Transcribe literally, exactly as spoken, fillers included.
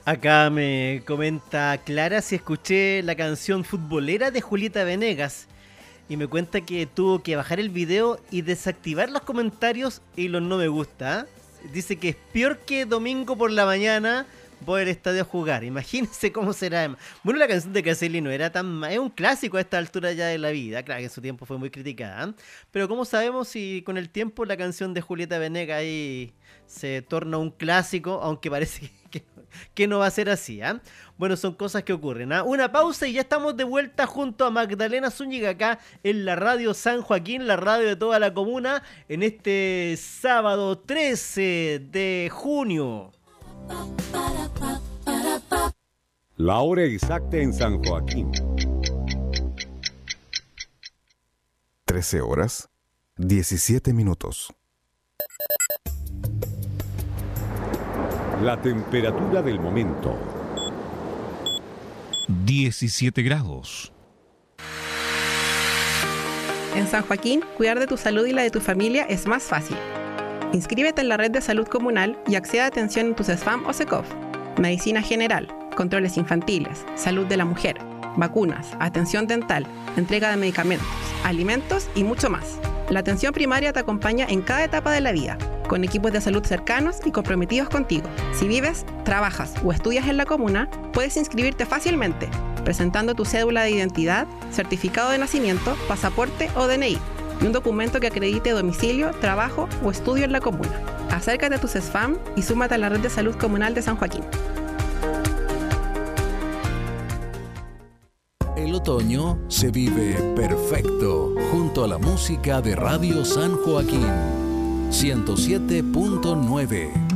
Acá me comenta Clara si escuché la canción futbolera de Julieta Venegas y me cuenta que tuvo que bajar el video y desactivar los comentarios y los no me gusta. ¿eh? Dice que es peor que domingo por la mañana voy al estadio a jugar. Imagínense cómo será. Bueno, la canción de Caselli no era tan ma- es un clásico a esta altura ya de la vida. Claro que en su tiempo fue muy criticada, ¿eh? Pero ¿cómo sabemos si con el tiempo la canción de Julieta Venegas ahí se torna un clásico? Aunque parece que, que no va a ser así, ¿eh? Bueno, son cosas que ocurren, ¿eh? Una pausa y ya estamos de vuelta junto a Magdalena Zúñiga acá en la radio San Joaquín, la radio de toda la comuna, en este sábado trece de junio. La hora exacta en San Joaquín. trece horas, diecisiete minutos. La temperatura del momento. diecisiete grados. En San Joaquín, cuidar de tu salud y la de tu familia es más fácil. Inscríbete en la red de salud comunal y accede a atención en tu CESFAM o SECOF. Medicina general, controles infantiles, salud de la mujer, vacunas, atención dental, entrega de medicamentos, alimentos y mucho más. La atención primaria te acompaña en cada etapa de la vida, con equipos de salud cercanos y comprometidos contigo. Si vives, trabajas o estudias en la comuna, puedes inscribirte fácilmente, presentando tu cédula de identidad, certificado de nacimiento, pasaporte o D N I, y un documento que acredite domicilio, trabajo o estudio en la comuna. Acércate a tu CESFAM y súmate a la red de salud comunal de San Joaquín. El otoño se vive perfecto junto a la música de Radio San Joaquín ciento siete punto nueve.